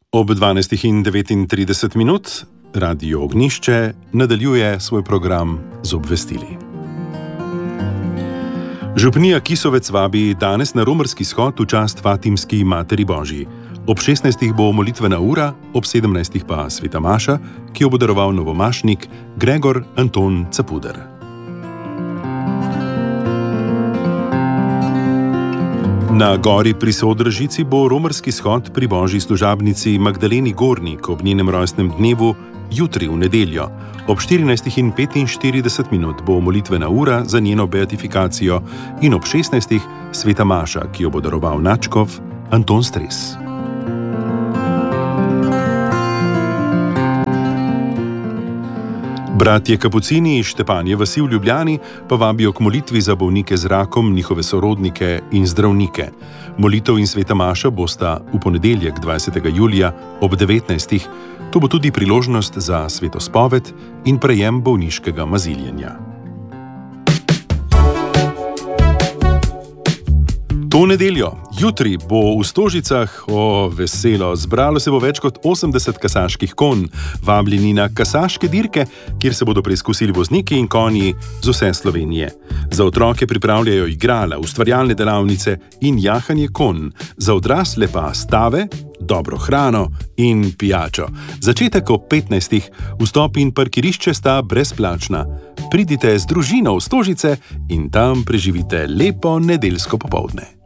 Ob 12:39 Radio Ognišče nadaljuje svoj program z obvestili. Župnija Kisovec vabi danes na romarski shod v čast Fatimski Materi Božji. Ob 16. bo molitvena ura, ob 17. pa sveta maša, ki jo bo daroval novomašnik Gregor Anton Capuder. Na gori pri Sodražici bo romarski shod pri božji služabnici Magdaleni Gornik ob njenem rojstnem dnevu jutri v nedeljo. Ob 14:45 bo molitvena ura za njeno beatifikacijo in ob 16. sveta maša, ki jo bo daroval nadškof Anton Stres. Bratje Kapucini iz Štepanje vasi v Ljubljani pa vabijo k molitvi za bolnike z rakom, njihove sorodnike in zdravnike. Molitev in sveta maša bosta v ponedeljek 20. julija ob 19. To bo tudi priložnost za svetospoved in prejem bolniškega maziljenja. To nedeljo, jutri, bo v Stožicah, veselo, zbralo se bo več kot 80 kasaških konj, vabljeni na kasaške dirke, kjer se bodo preizkusili vozniki in konji z vse Slovenije. Za otroke pripravljajo igrala, ustvarjalne delavnice in jahanje konj, za odrasle pa stave, dobro hrano in pijačo. Začetek ob 15. Vstop in parkirišče sta brezplačna. Pridite z družino v Stožice in tam preživite lepo nedeljsko popoldne.